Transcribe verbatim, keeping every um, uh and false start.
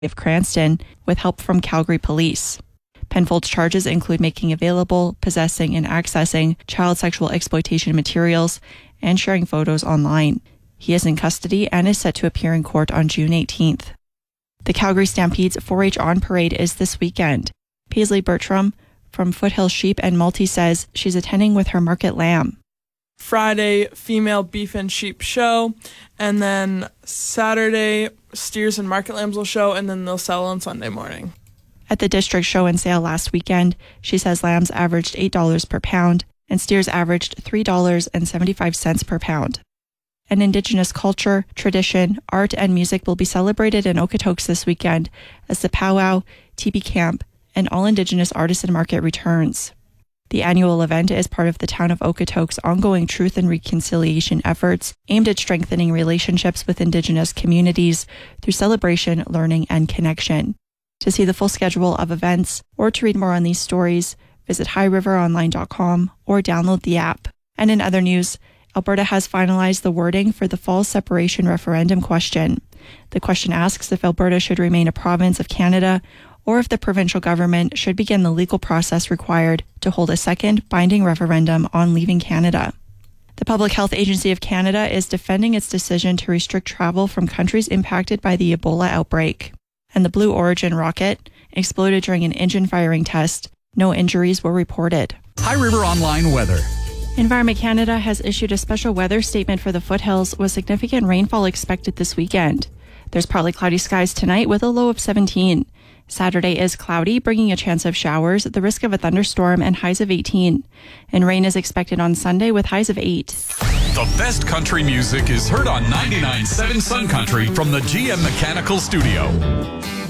of Cranston with help from Calgary Police. Penfold's charges include making available, possessing, and accessing child sexual exploitation materials and sharing photos online. He is in custody and is set to appear in court on June eighteenth. The Calgary Stampede's four H On Parade is this weekend. Paisley Bertram from Foothill Sheep and Multi says she's attending with her market lamb. Friday, female beef and sheep show, and then Saturday, steers and market lambs will show, and then they'll sell on Sunday morning. At the district show and sale last weekend, she says lambs averaged eight dollars per pound and steers averaged three dollars and seventy-five cents per pound. And Indigenous culture, tradition, art, and music will be celebrated in Okotoks this weekend as the powwow, teepee camp, and all Indigenous artisan market returns. The annual event is part of the town of Okotoks' ongoing truth and reconciliation efforts aimed at strengthening relationships with Indigenous communities through celebration, learning, and connection. To see the full schedule of events or to read more on these stories, visit high river online dot com or download the app. And in other news, Alberta has finalized the wording for the fall separation referendum question. The question asks if Alberta should remain a province of Canada or if the provincial government should begin the legal process required to hold a second binding referendum on leaving Canada. The Public Health Agency of Canada is defending its decision to restrict travel from countries impacted by the Ebola outbreak. And the Blue Origin rocket exploded during an engine firing test. No injuries were reported. High River Online weather. Environment Canada has issued a special weather statement for the foothills with significant rainfall expected this weekend. There's partly cloudy skies tonight with a low of seventeen. Saturday is cloudy, bringing a chance of showers, the risk of a thunderstorm, and highs of eighteen. And rain is expected on Sunday with highs of eight. The best country music is heard on ninety-nine point seven Sun Country from the G M Mechanical Studio.